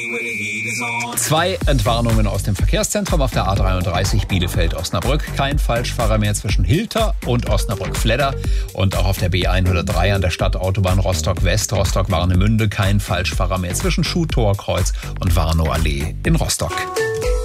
2 Entwarnungen aus dem Verkehrszentrum auf der A33 Bielefeld-Osnabrück. Kein Falschfahrer mehr zwischen Hilter und Osnabrück-Fledder. Und auch auf der B103 an der Stadtautobahn Rostock-West, Rostock-Warnemünde. Kein Falschfahrer mehr zwischen Schuhtorkreuz und Warnow-Allee in Rostock.